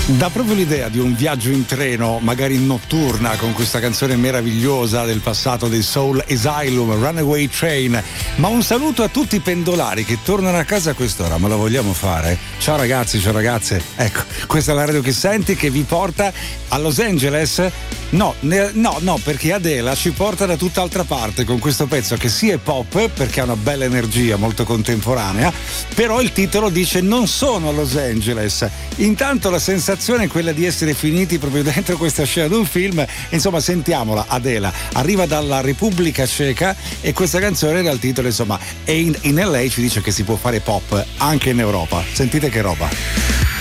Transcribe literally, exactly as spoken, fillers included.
Dà proprio l'idea di un viaggio in treno, magari notturna, con questa canzone meravigliosa del passato dei Soul Asylum, Runaway Train. Ma un saluto a tutti i pendolari che tornano a casa a quest'ora, ma lo vogliamo fare? Ciao ragazzi, ciao ragazze. Ecco, questa è la radio che senti, che vi porta a Los Angeles. No, ne, no, no, perché Adela ci porta da tutt'altra parte con questo pezzo che sì è pop, perché ha una bella energia molto contemporanea, però il titolo dice non sono a Los Angeles. Intanto la sensazione è quella di essere finiti proprio dentro questa scena di un film. Insomma, sentiamola, Adela arriva dalla Repubblica Ceca e questa canzone dal titolo, insomma, e in, in L A ci dice che si può fare pop anche in Europa. Sentite che roba.